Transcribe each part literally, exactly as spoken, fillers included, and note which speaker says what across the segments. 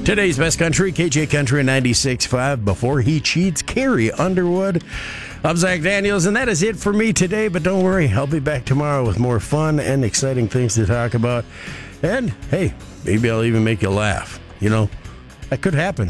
Speaker 1: Today's Best Country, K J Country ninety-six point five. Before He Cheats, Carrie Underwood. I'm Zach Daniels, and that is it for me today. But don't worry, I'll be back tomorrow with more fun and exciting things to talk about. And, hey, maybe I'll even make you laugh. You know, that could happen.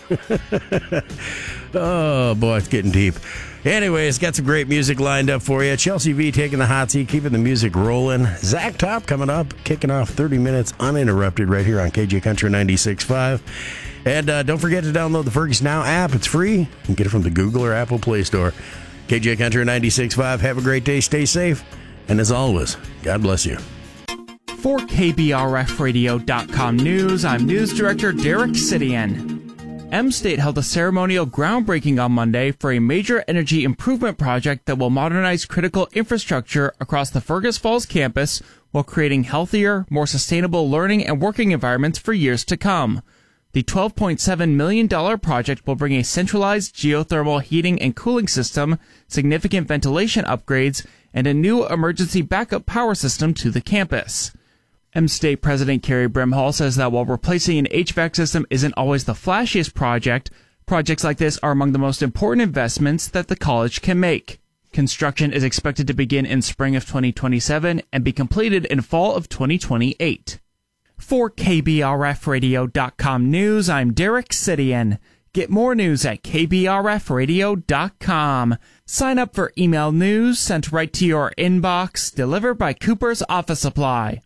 Speaker 1: Oh, boy, it's getting deep. Anyways, got some great music lined up for you. Chelsea V taking the hot seat, keeping the music rolling. Zach Top coming up, kicking off thirty minutes uninterrupted right here on K J Country ninety-six point five. And uh, don't forget to download the Fergus Now app. It's free. You can get it from the Google or Apple Play Store. K J Country ninety-six point five. Have a great day. Stay safe. And as always, God bless you.
Speaker 2: For K B R F radio dot com News, I'm News Director Derek Sidian. M-State held a ceremonial groundbreaking on Monday for a major energy improvement project that will modernize critical infrastructure across the Fergus Falls campus while creating healthier, more sustainable learning and working environments for years to come. The twelve point seven million dollars project will bring a centralized geothermal heating and cooling system, significant ventilation upgrades, and a new emergency backup power system to the campus. M-State President Carrie Brimhall says that while replacing an H V A C system isn't always the flashiest project, projects like this are among the most important investments that the college can make. Construction is expected to begin in spring of twenty twenty-seven and be completed in fall of twenty twenty-eight. For K B R F radio dot com News, I'm Derek Sidian. Get more news at K B R F radio dot com. Sign up for email news sent right to your inbox, delivered by Cooper's Office Supply.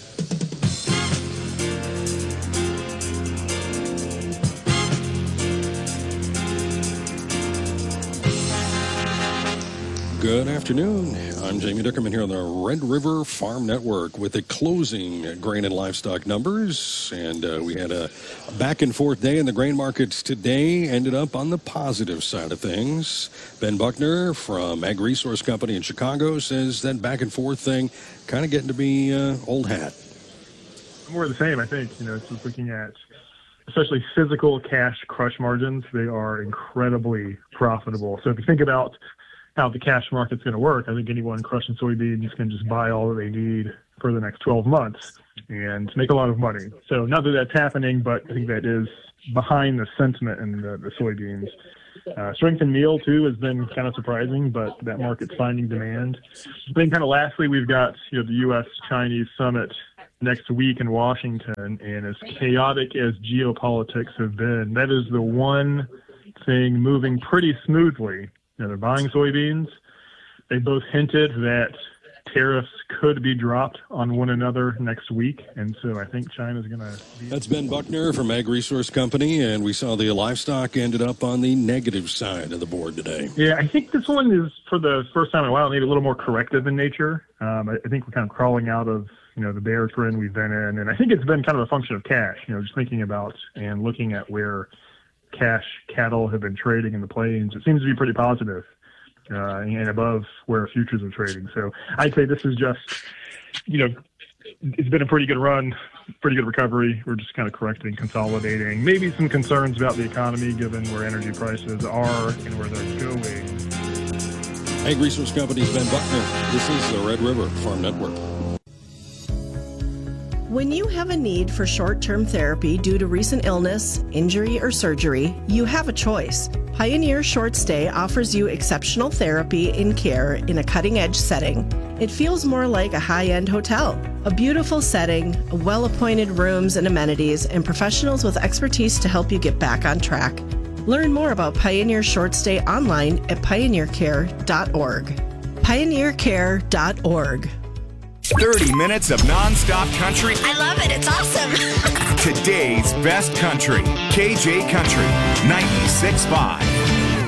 Speaker 3: Good afternoon. I'm Jamie Dickerman here on the Red River Farm Network with the closing grain and livestock numbers. And uh, we had a back and forth day in the grain markets today. Ended up on the positive side of things. Ben Buckner from Ag Resource Company in Chicago says that back and forth thing kind of getting to be uh, old hat.
Speaker 4: More of the same, I think. You know, it's just looking at especially physical cash crush margins. They are incredibly profitable. So if you think about how the cash market's going to work, I think anyone crushing soybeans can just buy all that they need for the next twelve months and make a lot of money. So not that that's happening, but I think that is behind the sentiment in the, the soybeans. Uh, strength in meal, too, has been kind of surprising, but that market's finding demand. Then kind of lastly, we've got you know the U S Chinese summit next week in Washington, and as chaotic as geopolitics have been, that is the one thing moving pretty smoothly. You know, they're buying soybeans. They both hinted that tariffs could be dropped on one another next week, and so I think China's going to be...
Speaker 3: That's Ben Buckner from Ag Resource Company, and we saw the livestock ended up on the negative side of the board today.
Speaker 4: Yeah, I think this one is, for the first time in a while, maybe a little more corrective in nature. Um, I, I think we're kind of crawling out of, you know, the bear trend we've been in, and I think it's been kind of a function of cash, you know, just thinking about and looking at where cash cattle have been trading in the plains. It seems to be pretty positive uh, and above where futures are trading. So I'd say this is just, you know, it's been a pretty good run, pretty good recovery. We're just kind of correcting, consolidating, maybe some concerns about the economy given where energy prices are and where they're going.
Speaker 3: Ag Resource Company's Ben Buckner. This is the Red River Farm Network.
Speaker 5: When you have a need for short-term therapy due to recent illness, injury, or surgery, you have a choice. Pioneer Short Stay offers you exceptional therapy and care in a cutting-edge setting. It feels more like a high-end hotel. A beautiful setting, well-appointed rooms and amenities, and professionals with expertise to help you get back on track. Learn more about Pioneer Short Stay online at pioneer care dot org. pioneer care dot org.
Speaker 6: thirty minutes of non-stop country.
Speaker 7: I love it. It's awesome.
Speaker 6: Today's best country. K J Country ninety-six point five.